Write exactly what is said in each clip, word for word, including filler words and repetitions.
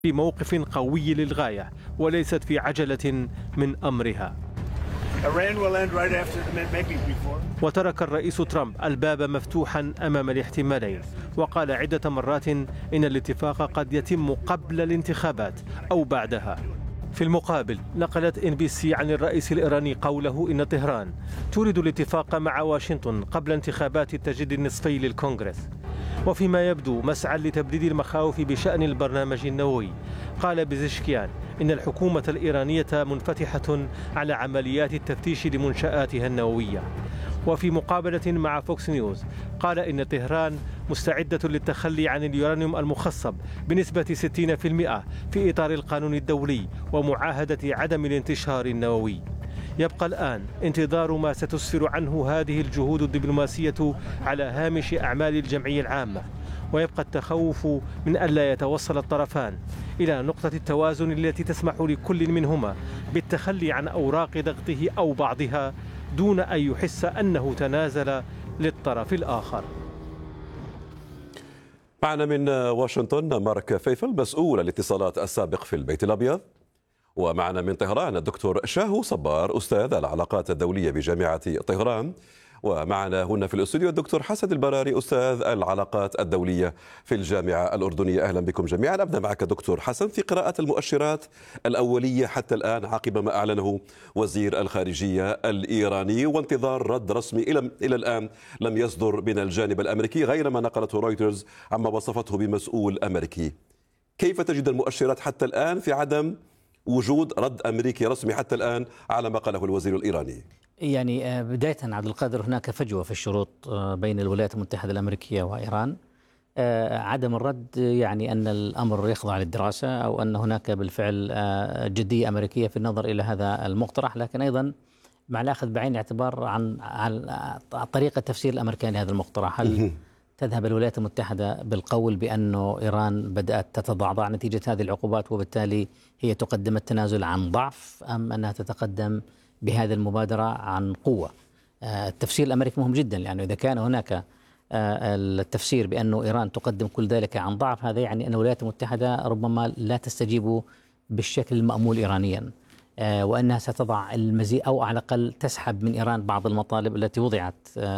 في موقف قوي للغاية وليست في عجلة من أمرها. وترك الرئيس ترامب الباب مفتوحا أمام الاحتمالين، وقال عدة مرات إن الاتفاق قد يتم قبل الانتخابات أو بعدها. في المقابل نقلت إن بي سي عن الرئيس الإيراني قوله إن طهران تريد الاتفاق مع واشنطن قبل انتخابات التجديد النصفي للكونغرس. وفيما يبدو مسعى لتبديد المخاوف بشأن البرنامج النووي، قال بزشكيان إن الحكومة الإيرانية منفتحة على عمليات التفتيش لمنشآتها النووية. وفي مقابلة مع فوكس نيوز قال إن طهران مستعدة للتخلي عن اليورانيوم المخصب بنسبة ستين بالمئة في إطار القانون الدولي ومعاهدة عدم الانتشار النووي. يبقى الآن انتظار ما ستسفر عنه هذه الجهود الدبلوماسية على هامش أعمال الجمعية العامة، ويبقى التخوف من ألا يتوصل الطرفان إلى نقطة التوازن التي تسمح لكل منهما بالتخلي عن أوراق ضغطه أو بعضها دون أن يحس أنه تنازل للطرف الآخر. معنا من واشنطن مارك فيفل مسؤول الاتصالات السابق في البيت الأبيض، ومعنا من طهران الدكتور شاهو صبار أستاذ العلاقات الدولية بجامعة طهران، ومعنا هنا في الاستوديو الدكتور حسن البراري أستاذ العلاقات الدولية في الجامعة الأردنية. أهلا بكم جميعا. أبدأ معك دكتور حسن في قراءة المؤشرات الأولية حتى الآن عقب ما أعلنه وزير الخارجية الإيراني، وانتظار رد رسمي إلى إلى الآن لم يصدر من الجانب الأمريكي غير ما نقلته رويترز عما وصفته بمسؤول أمريكي. كيف تجد المؤشرات حتى الآن في عدم وجود رد أمريكي رسمي حتى الآن على ما قاله الوزير الإيراني؟ يعني بداية عبد القادر، هناك فجوة في الشروط بين الولايات المتحدة الأمريكية وإيران. عدم الرد يعني أن الأمر يخضع للدراسة أو أن هناك بالفعل جدية أمريكية في النظر إلى هذا المقترح، لكن أيضا مع الأخذ بعين الاعتبار عن طريقة تفسير الأمريكان لهذا المقترح. هل تذهب الولايات المتحدة بالقول بأنه إيران بدأت تتضعضع نتيجة هذه العقوبات وبالتالي هي تقدم التنازل عن ضعف، أم أنها تتقدم بهذه المبادرة عن قوة؟ التفسير الأمريكي مهم جدا، لأنه إذا كان هناك التفسير بأنه إيران تقدم كل ذلك عن ضعف، هذا يعني أن الولايات المتحدة ربما لا تستجيب بالشكل المأمول إيرانيا، وأنها ستضع المزيد أو على الأقل تسحب من إيران بعض المطالب التي وضعت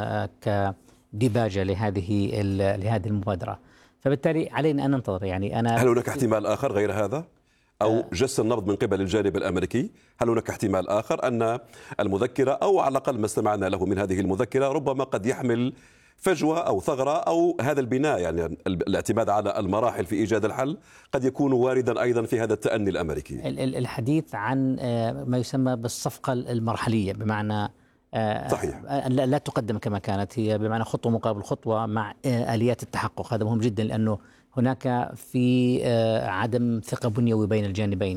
كديباجة لهذه لهذه المبادرة. فبالتالي علينا أن ننتظر. يعني أنا هل هناك احتمال آخر غير هذا أو جس النبض من قبل الجانب الأمريكي؟ هل هناك احتمال آخر أن المذكرة أو على الأقل ما استمعنا له من هذه المذكرة ربما قد يحمل فجوة أو ثغرة، أو هذا البناء يعني الاعتماد على المراحل في إيجاد الحل قد يكون واردا أيضا في هذا التأني الأمريكي؟ الحديث عن ما يسمى بالصفقة المرحلية، بمعنى صحيح لا تقدم كما كانت، هي بمعنى خطوة مقابل خطوة مع آليات التحقق. هذا مهم جدا، لأنه هناك في عدم ثقة بنيوي بين الجانبين.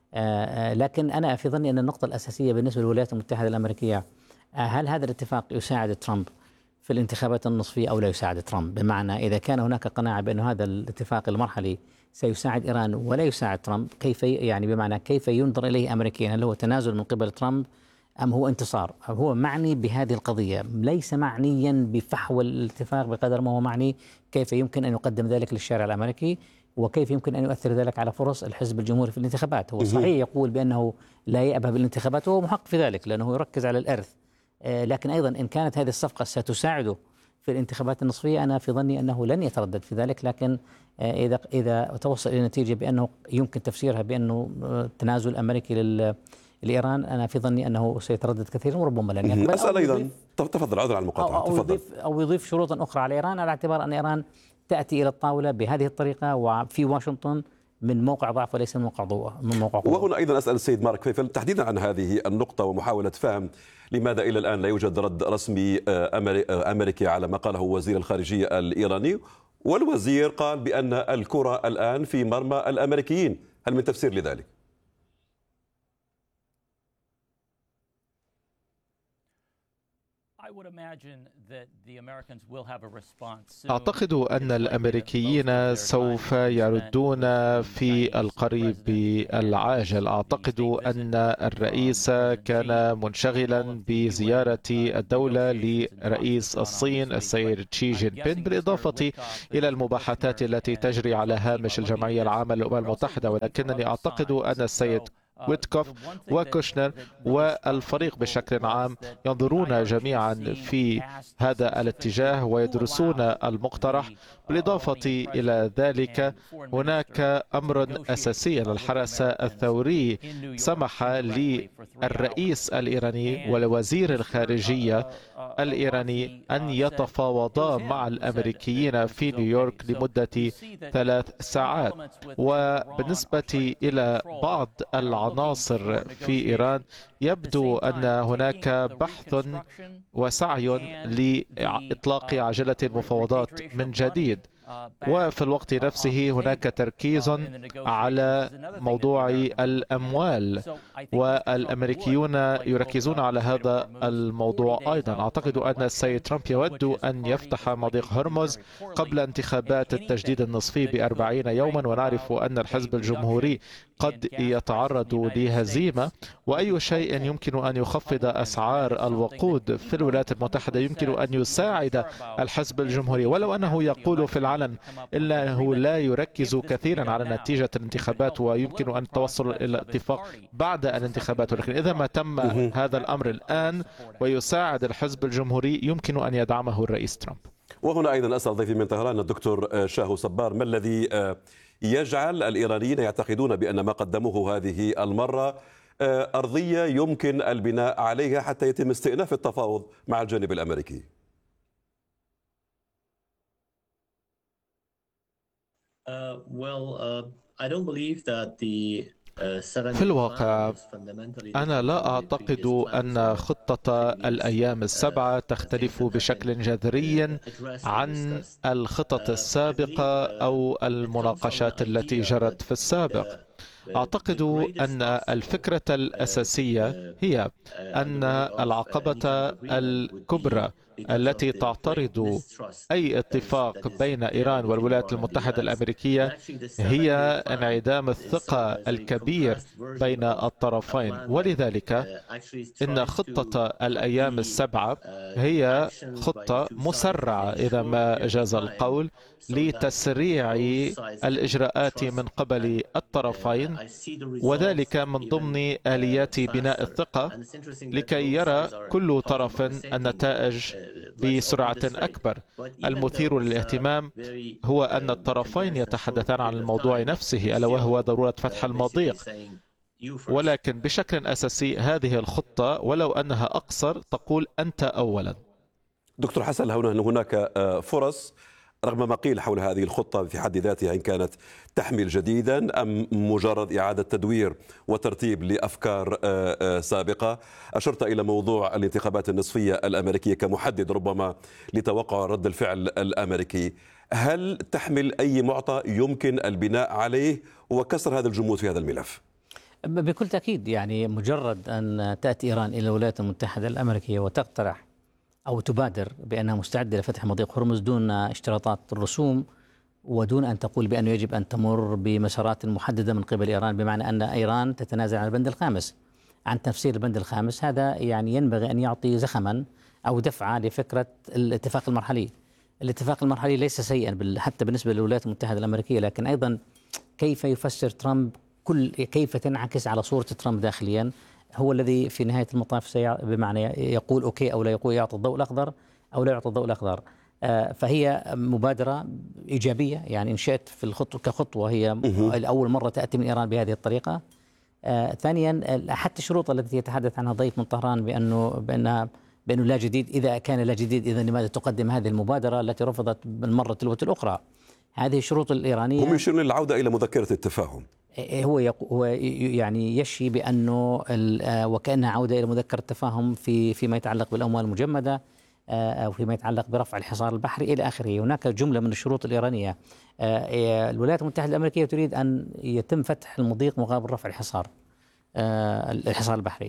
لكن أنا في ظني أن النقطة الأساسية بالنسبة للولايات المتحدة الأمريكية، هل هذا الاتفاق يساعد ترامب في الانتخابات النصفية أو لا يساعد ترامب؟ بمعنى إذا كان هناك قناعة بأن هذا الاتفاق المرحلي سيساعد إيران ولا يساعد ترامب، كيف يعني بمعنى كيف ينظر إليه أمريكيا؟ هل هو تنازل من قبل ترامب أم هو انتصار؟ هو معني بهذه القضية، ليس معنيا بفحوى الاتفاق بقدر ما هو معني كيف يمكن أن يقدم ذلك للشارع الأمريكي، وكيف يمكن أن يؤثر ذلك على فرص الحزب الجمهوري في الانتخابات. هو صحيح يقول بأنه لا يأبه بالانتخابات، وهو محق في ذلك لأنه يركز على الإرث، لكن أيضا إن كانت هذه الصفقة ستساعده في الانتخابات النصفية، أنا في ظني أنه لن يتردد في ذلك. لكن إذا إذا توصل إلى نتيجة بأنه يمكن تفسيرها بأنه تنازل أمريكي لل لإيران، أنا في ظني أنه سيتردد كثيرا وربما لن يقبل. أسأل أيضا، تفضل عذر على المقاطعة، أو, أو, يضيف أو يضيف شروطا أخرى على إيران، على اعتبار أن إيران تأتي إلى الطاولة بهذه الطريقة وفي واشنطن من موقع ضعف وليس من موقع قوة من موقع قوة. وهنا أيضا أسأل السيد مارك فيفل تحديدا عن هذه النقطة ومحاولة فهم لماذا إلى الآن لا يوجد رد رسمي أمريكي على ما قاله وزير الخارجية الإيراني، والوزير قال بأن الكرة الآن في مرمى الأمريكيين. هل من تفسير لذلك؟ أعتقد أن الأمريكيين سوف يردون في القريب العاجل. أعتقد أن الرئيس كان منشغلا بزيارة الدولة لرئيس الصين السيد شي جين بين، بالإضافة إلى المباحثات التي تجري على هامش الجمعية العامة للأمم المتحدة، ولكنني أعتقد أن السيد ويتكوف وكوشنر والفريق بشكل عام ينظرون جميعا في هذا الاتجاه ويدرسون المقترح. بالإضافة إلى ذلك هناك أمر أساسي، الحرس الثوري سمح للرئيس الإيراني ولوزير الخارجية الإيراني أن يتفاوضا مع الأمريكيين في نيويورك لمدة ثلاث ساعات. وبالنسبة إلى بعض العناصر في إيران يبدو أن هناك بحث وسعي لإطلاق عجلة المفاوضات من جديد، وفي الوقت نفسه هناك تركيز على موضوع الأموال، والأمريكيون يركزون على هذا الموضوع أيضا. أعتقد أن السيد ترامب يود أن يفتح مضيق هرمز قبل انتخابات التجديد النصفي بأربعين يوما، ونعرف أن الحزب الجمهوري قد يتعرض لهزيمة، وأي شيء يمكن أن يخفض أسعار الوقود في الولايات المتحدة يمكن أن يساعد الحزب الجمهوري، ولو أنه يقول في العلن إلا أنه لا يركز كثيرا على نتيجة الانتخابات ويمكن أن توصل إلى اتفاق بعد الانتخابات. ولكن إذا ما تم هذا الأمر الآن ويساعد الحزب الجمهوري يمكن أن يدعمه الرئيس ترامب. وهنا أيضا أسأل ضيفي من طهران الدكتور شاهو صبار، ما الذي يجعل الإيرانيين يعتقدون بأن ما قدموه هذه المرة أرضية يمكن البناء عليها حتى يتم استئناف التفاوض مع الجانب الأمريكي؟ في الواقع أنا لا أعتقد أن خطة الأيام السبعة تختلف بشكل جذري عن الخطط السابقة أو المناقشات التي جرت في السابق. أعتقد أن الفكرة الأساسية هي أن العقبة الكبرى التي تعترض أي اتفاق بين إيران والولايات المتحدة الأمريكية هي انعدام الثقة الكبير بين الطرفين، ولذلك إن خطة الأيام السبعة هي خطة مسرعة إذا ما جاز القول لتسريع الإجراءات من قبل الطرفين، وذلك من ضمن آليات بناء الثقة لكي يرى كل طرف النتائج بسرعة أكبر. المثير للاهتمام هو أن الطرفين يتحدثان عن الموضوع نفسه ألا وهو ضرورة فتح المضيق، ولكن بشكل أساسي هذه الخطة ولو أنها أقصر تقول أنت أولا. دكتور حسن، هنا هناك فرص رغم ما قيل حول هذه الخطة في حد ذاتها إن كانت تحمل جديدا أم مجرد إعادة تدوير وترتيب لأفكار سابقة. أشرت إلى موضوع الانتخابات النصفية الأمريكية كمحدد ربما لتوقع رد الفعل الأمريكي. هل تحمل أي معطى يمكن البناء عليه وكسر هذا الجمود في هذا الملف؟ بكل تأكيد، يعني مجرد أن تأتي إيران إلى الولايات المتحدة الأمريكية وتقترح أو تبادر بأنها مستعدة لفتح مضيق هرمز دون اشتراطات الرسوم ودون أن تقول بأنه يجب أن تمر بمسارات محددة من قبل إيران، بمعنى أن إيران تتنازل عن البند الخامس، عن تفسير البند الخامس، هذا يعني ينبغي أن يعطي زخما أو دفعة لفكرة الاتفاق المرحلي. الاتفاق المرحلي ليس سيئا حتى بالنسبة للولايات المتحدة الأمريكية، لكن أيضا كيف يفسر ترامب، كل كيف تنعكس على صورة ترامب داخليا هو الذي في نهاية المطاف سيع... بمعنى يقول أوكي أو لا يقول، يعطي الضوء الأخضر أو لا يعطي الضوء الأخضر. آه فهي مبادرة إيجابية، يعني إن شئت في الخطوة كخطوة هي الأول مرة تأتي من إيران بهذه الطريقة. آه ثانيا حتى الشروط التي يتحدث عنها ضيف من طهران بأنه بأنها بأنه لا جديد، إذا كان لا جديد إذا لماذا تقدم هذه المبادرة التي رفضت بالمرة تلو الأخرى؟ هذه الشروط الإيرانية. هم يشيرون للعودة إلى مذكرة التفاهم. هو هو يعني يشي بأنه وكأنها عودة إلى مذكرة التفاهم في فيما يتعلق بالأموال المجمدة أو فيما يتعلق برفع الحصار البحري إلى آخره. هناك جملة من الشروط الإيرانية. الولايات المتحدة الأمريكية تريد أن يتم فتح المضيق مقابل رفع الحصار الحصار البحري.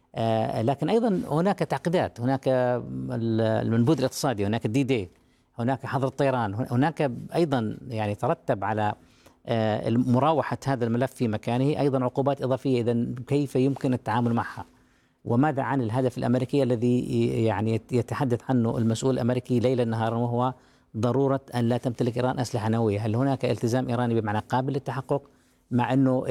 لكن أيضا هناك تعقيدات، هناك المنبوذ الاقتصادي، هناك الدي دي، هناك حظر الطيران، هناك أيضا يعني ترتب على مراوحة هذا الملف في مكانه أيضا عقوبات إضافية. إذن كيف يمكن التعامل معها؟ وماذا عن الهدف الأمريكي الذي يعني يتحدث عنه المسؤول الأمريكي ليلا نهارا، وهو ضرورة أن لا تمتلك إيران أسلحة نووية؟ هل هناك التزام إيراني بمعنى قابل للتحقق، مع أنه